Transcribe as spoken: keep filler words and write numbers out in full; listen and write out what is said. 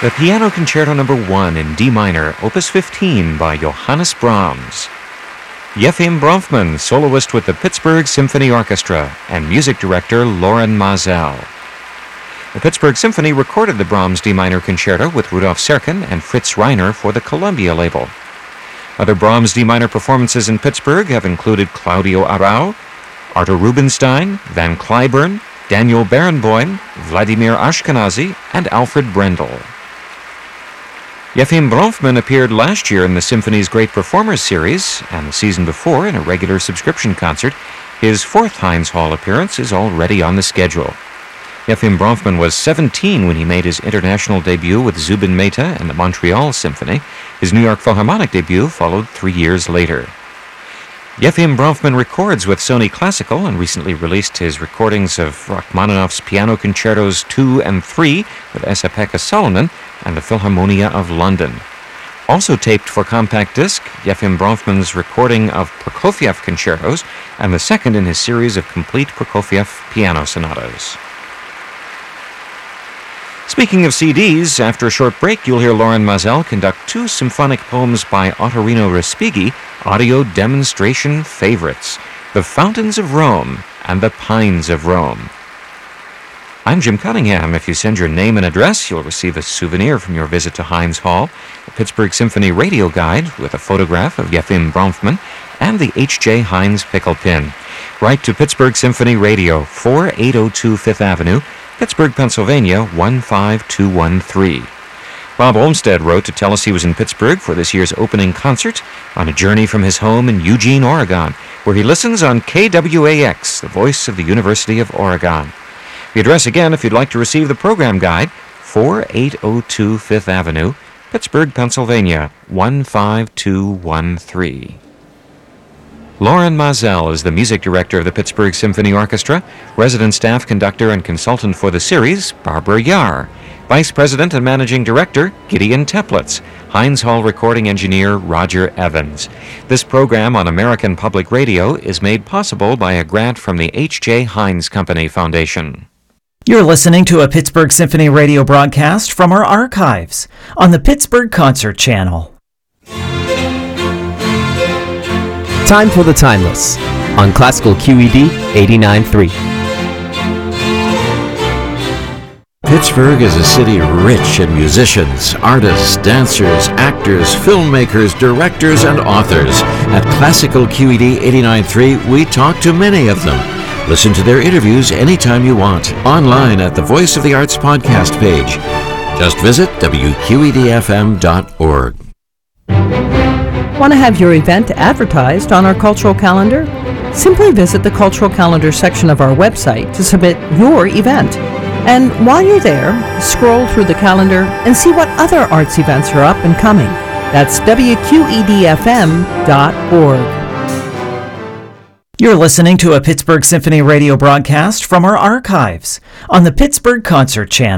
The Piano Concerto Number one in D minor, Opus fifteen by Johannes Brahms. Yefim Bronfman, soloist with the Pittsburgh Symphony Orchestra, and music director Loren Maazel. The Pittsburgh Symphony recorded the Brahms D minor concerto with Rudolf Serkin and Fritz Reiner for the Columbia label. Other Brahms D minor performances in Pittsburgh have included Claudio Arrau, Artur Rubinstein, Van Cliburn, Daniel Barenboim, Vladimir Ashkenazy, and Alfred Brendel. Yefim Bronfman appeared last year in the Symphony's Great Performers series, and the season before in a regular subscription concert. His fourth Heinz Hall appearance is already on the schedule. Yefim Bronfman was seventeen when he made his international debut with Zubin Mehta and the Montreal Symphony. His New York Philharmonic debut followed three years later. Yefim Bronfman records with Sony Classical and recently released his recordings of Rachmaninoff's Piano Concertos two and three with Esa-Pekka Salonen and the Philharmonia of London. Also taped for compact disc, Yefim Bronfman's recording of Prokofiev concertos and the second in his series of complete Prokofiev piano sonatas. Speaking of C Ds, after a short break, you'll hear Loren Maazel conduct two symphonic poems by Ottorino Respighi, audio demonstration favorites, The Fountains of Rome and The Pines of Rome. I'm Jim Cunningham. If you send your name and address, you'll receive a souvenir from your visit to Heinz Hall, a Pittsburgh Symphony radio guide with a photograph of Yefim Bronfman, and the H J Heinz pickle pin. Write to Pittsburgh Symphony Radio, four eight oh two Fifth Avenue, Pittsburgh, Pennsylvania, one five two one three. Bob Olmsted wrote to tell us he was in Pittsburgh for this year's opening concert on a journey from his home in Eugene, Oregon, where he listens on K W A X, the voice of the University of Oregon. The address again, if you'd like to receive the program guide, four eight oh two Fifth Avenue, Pittsburgh, Pennsylvania, one five two one three. Loren Maazel is the music director of the Pittsburgh Symphony Orchestra, resident staff conductor and consultant for the series, Barbara Yar, vice president and managing director, Gideon Teplitz, Heinz Hall recording engineer, Roger Evans. This program on American Public Radio is made possible by a grant from the H J Heinz Company Foundation. You're listening to a Pittsburgh Symphony radio broadcast from our archives on the Pittsburgh Concert Channel. Time for the Timeless on Classical Q E D eighty-nine point three. Pittsburgh is a city rich in musicians, artists, dancers, actors, filmmakers, directors, and authors. At Classical Q E D eighty-nine point three, we talk to many of them. Listen to their interviews anytime you want, online at the Voice of the Arts podcast page. Just visit W Q E D F M dot org. Want to have your event advertised on our cultural calendar? Simply visit the cultural calendar section of our website to submit your event. And while you're there, scroll through the calendar and see what other arts events are up and coming. That's W Q E D F M dot org. You're listening to a Pittsburgh Symphony radio broadcast from our archives on the Pittsburgh Concert Channel.